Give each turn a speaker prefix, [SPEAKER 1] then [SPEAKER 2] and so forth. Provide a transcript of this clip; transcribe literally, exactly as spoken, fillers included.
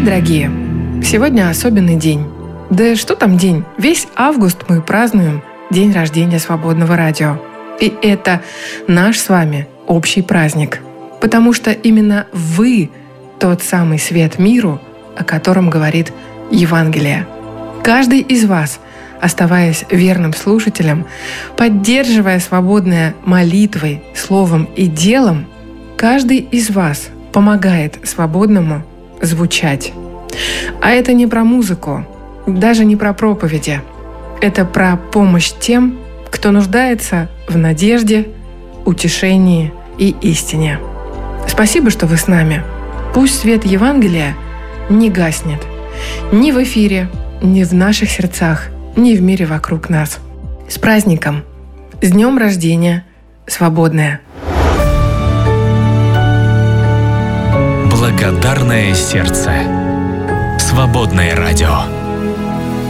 [SPEAKER 1] дорогие! Сегодня особенный день. Да что там день? Весь август мы празднуем день рождения Свободного радио. И это наш с вами общий праздник. Потому что именно вы тот самый свет миру, о котором говорит Евангелие. Каждый из вас, оставаясь верным слушателем, поддерживая свободное молитвой, словом и делом, каждый из вас помогает свободному звучать. А это не про музыку, даже не про проповеди. Это про помощь тем, кто нуждается в надежде, утешении и истине. Спасибо, что вы с нами. Пусть свет Евангелия не гаснет ни в эфире, ни в наших сердцах, ни в мире вокруг нас. С праздником! С днем рождения, свободное!
[SPEAKER 2] Благодарное сердце. Свободное радио.